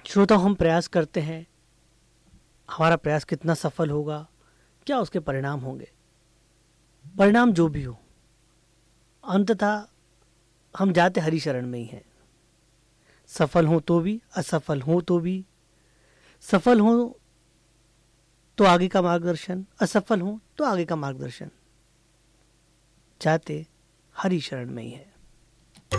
श्रोता, हम प्रयास करते हैं, हमारा प्रयास कितना सफल होगा, क्या उसके परिणाम होंगे। परिणाम जो भी हो, अंततः हम जाते हरि शरण में ही हैं। सफल हो तो भी, असफल हो तो भी। सफल हो तो आगे का मार्गदर्शन, असफल हो तो आगे का मार्गदर्शन। जाते हरि शरण में ही है।